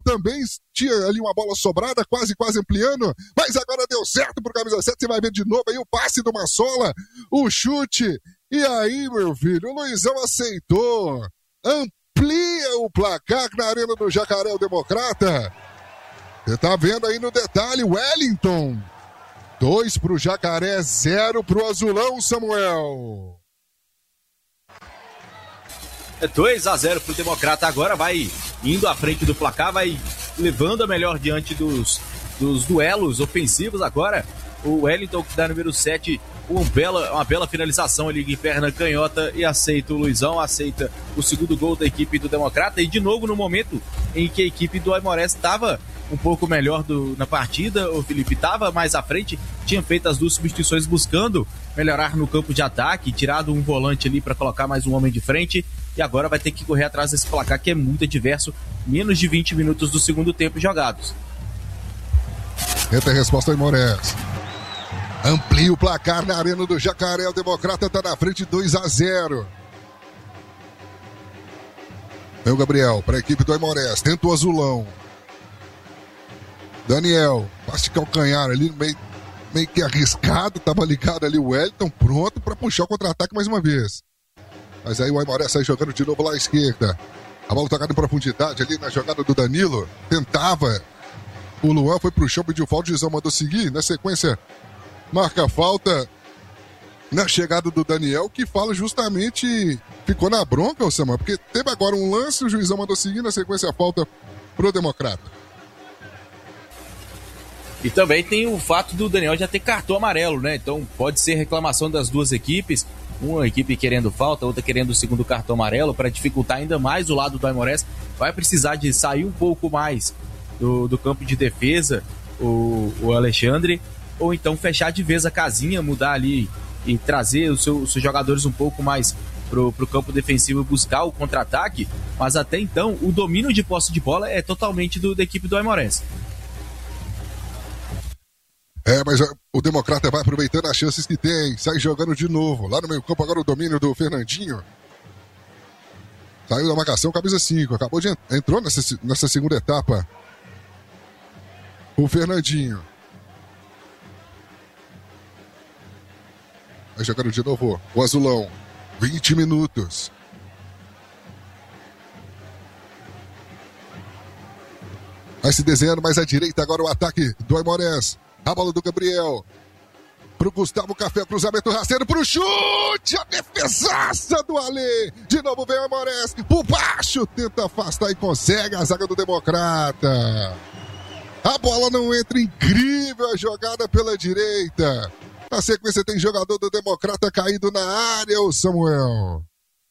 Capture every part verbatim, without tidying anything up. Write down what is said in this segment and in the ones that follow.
também tinha ali uma bola sobrada, quase, quase ampliando, mas agora deu certo pro camisa sete, você vai ver de novo aí o passe do Massola, o chute, e aí, meu filho, o Luizão aceitou, amplia o placar na Arena do Jacaré, o Democrata. Você tá vendo aí no detalhe, Wellington, dois pro Jacaré, zero pro Azulão, Samuel. É dois a zero pro Democrata, agora vai indo à frente do placar, vai levando a melhor diante dos, dos duelos ofensivos agora. O Wellington, que dá número sete, uma bela, uma bela finalização ali em perna canhota e aceita o Luizão, aceita o segundo gol da equipe do Democrata. E de novo no momento em que a equipe do Aimorés estava um pouco melhor do, na partida, o Felipe estava mais à frente, tinha feito as duas substituições buscando melhorar no campo de ataque, tirado um volante ali para colocar mais um homem de frente, e agora vai ter que correr atrás desse placar que é muito adverso, menos de vinte minutos do segundo tempo jogados. Tenta a resposta Aimorés. Amplia o placar na Arena do Jacaré, o Democrata está na frente dois a zero. Vem o Gabriel para a equipe do Aimorés, tenta o Azulão. Daniel, passe de calcanhar ali, meio, meio que arriscado, estava ligado ali o Wellington, pronto para puxar o contra-ataque mais uma vez. Mas aí o Aimorés sai jogando de novo lá à esquerda. A bola tocada em profundidade ali na jogada do Danilo, tentava. O Luan foi pro chão, pediu falta, o Gizão mandou seguir, na sequência marca a falta na chegada do Daniel, que fala justamente, ficou na bronca, o Samuel, porque teve agora um lance, o juizão mandou seguir, na sequência a falta pro Democrata. E também tem o fato do Daniel já ter cartão amarelo, né? Então pode ser reclamação das duas equipes, uma equipe querendo falta, outra querendo o segundo cartão amarelo, para dificultar ainda mais o lado do Aimorés. Vai precisar de sair um pouco mais do, do campo de defesa, o, o Alexandre, ou então fechar de vez a casinha, mudar ali e trazer os, seu, os seus jogadores um pouco mais pro, pro campo defensivo, buscar o contra-ataque. Mas até então, o domínio de posse de bola é totalmente do, da equipe do Aimorés. É, mas o Democrata vai aproveitando as chances que tem, sai jogando de novo. Lá no meio campo agora o domínio do Fernandinho. Saiu da marcação, camisa cinco, acabou de entrou nessa, nessa segunda etapa. O Fernandinho. Vai jogando de novo o Azulão. vinte minutos. Vai se desenhando mais à direita agora o ataque do Aimorés. A bola do Gabriel. Pro Gustavo Café, cruzamento rasteiro pro chute. A defesaça do Alê. De novo vem o Aimorés. Por baixo, tenta afastar e consegue a zaga do Democrata. A bola não entra, incrível a jogada pela direita. Na sequência tem jogador do Democrata caído na área, o Samuel.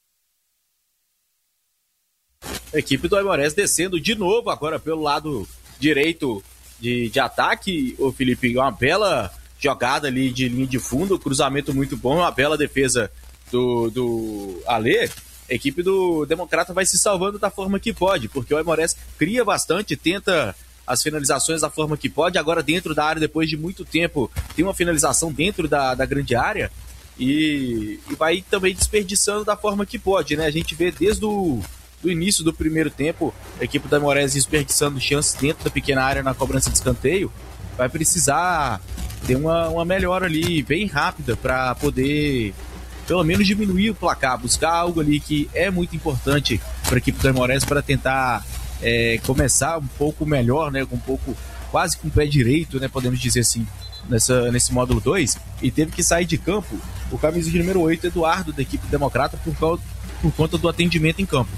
A equipe do Aimorés descendo de novo agora pelo lado direito de, de ataque, o Felipe, uma bela jogada ali de linha de fundo, cruzamento muito bom, uma bela defesa do, do Alê. A equipe do Democrata vai se salvando da forma que pode, porque o Aimorés cria bastante, tenta as finalizações da forma que pode, agora dentro da área, depois de muito tempo, tem uma finalização dentro da, da grande área, e, e vai também desperdiçando da forma que pode, né? A gente vê desde o do início do primeiro tempo, a equipe da Aimorés desperdiçando chances dentro da pequena área na cobrança de escanteio. Vai precisar ter uma, uma melhora ali bem rápida para poder pelo menos diminuir o placar, buscar algo ali que é muito importante para a equipe da Aimorés para tentar é, começar um pouco melhor, né, com um pouco quase com o pé direito, né, podemos dizer assim, nessa, nesse módulo dois, e teve que sair de campo o camisa de número oito, Eduardo, da equipe Democrata, por, por conta do atendimento em campo.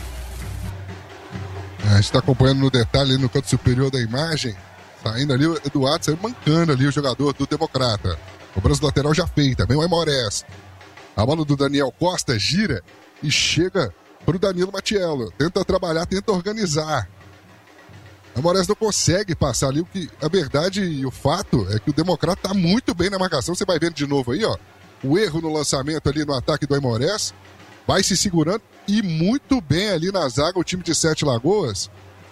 A gente está acompanhando no detalhe no canto superior da imagem, saindo ali o Eduardo, saiu mancando ali o jogador do Democrata. Cobrança do lateral já feita, vem o Aimorés. A bola do Daniel Costa gira e chega para o Danilo Matiello. Tenta trabalhar, tenta organizar. O Aimorés não consegue passar ali, o que a verdade e o fato é que o Democrata está muito bem na marcação. Você vai vendo de novo aí, ó, o erro no lançamento ali no ataque do Aimorés. Vai se segurando e muito bem ali na zaga o time de Sete Lagoas,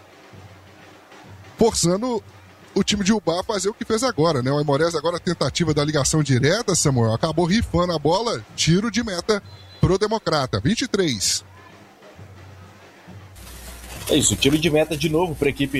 forçando o time de Ubá a fazer o que fez agora, né? O Aimorés agora, tentativa da ligação direta, Samuel, acabou rifando a bola, tiro de meta pro Democrata, vinte e três. É isso, tiro de meta de novo para a equipe